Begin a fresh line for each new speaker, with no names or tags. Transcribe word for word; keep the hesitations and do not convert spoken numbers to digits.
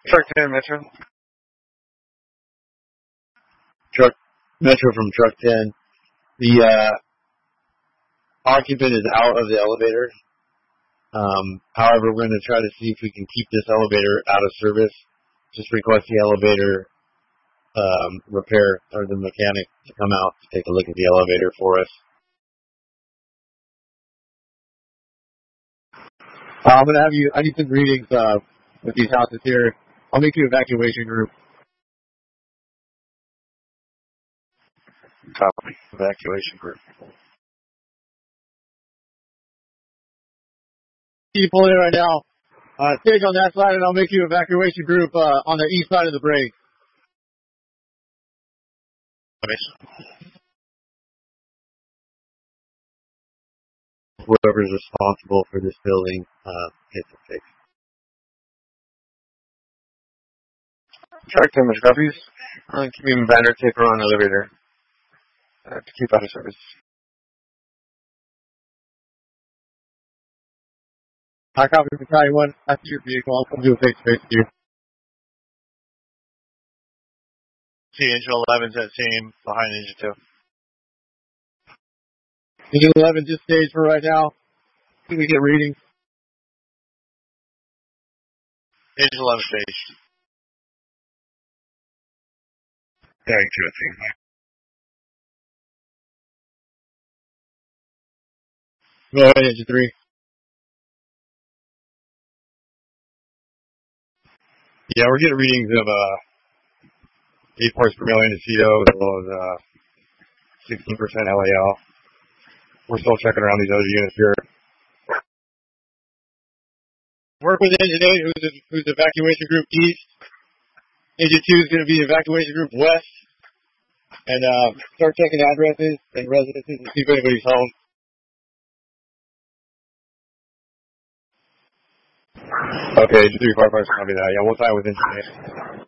Truck ten, Metro.
Truck Metro from Truck ten. The uh, occupant is out of the elevator. Um, however, we're going to try to see if we can keep this elevator out of service. Just request the elevator um, repair or the mechanic to come out to take a look at the elevator for us. Uh, I'm going to have you, I need some readings uh, with these houses here. I'll make you an evacuation group.
Copy. Evacuation group.
You pull in right now. Uh, stage on that side, and I'll make you an evacuation group uh, on the east side of the break. Whoever's responsible for this building uh, gets it fixed.
Truck ten, Mister Copies. Uh, keep him banner taper on elevator. Uh, to keep out of service.
I copy Battalion one. That's your vehicle. I'll come do a face-to-face with you.
See, Angel eleven's that same behind Ninja two.
Angel eleven just staged for right now. Can we get readings?
Angel eleven staged. Very interesting.
Go ahead, Ninja three. Yeah, we're getting readings of uh, eight parts per million aceto as well as uh, sixteen percent L A L. We're still checking around these other units here. Work with Engine eight, who's, the, who's the evacuation group east. Engine two is going to be evacuation group west. And uh, start checking addresses and residences and see if anybody's home. Okay, Engine three firefighters copy that. Yeah, we'll tie with Engine eight.